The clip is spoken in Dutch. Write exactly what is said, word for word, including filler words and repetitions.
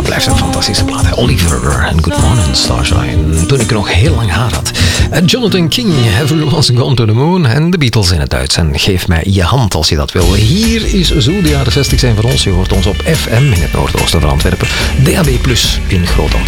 blijft een fantastische plaat. Oliver en Good Morning Starshine. Toen ik nog heel lang haar had. Jonathan King, Everyone's Gone to the Moon. En de Beatles in het Duits. En geef mij je hand als je dat wil. Hier is Zo de jaren zestig zijn van ons. Je hoort ons op F M in het noordoosten van Antwerpen. D A B plus in Groot-Antwerpen.